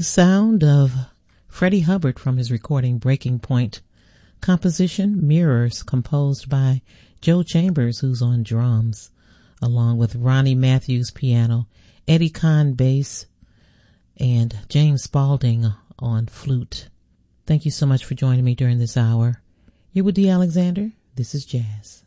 the sound of Freddie Hubbard from his recording Breaking Point. Composition Mirrors, composed by Joe Chambers, who's on drums, along with Ronnie Matthews piano, Eddie Kahn bass, and James Spaulding on flute. Thank you so much for joining me during this hour. You're with Dee Alexander. This is Jazz.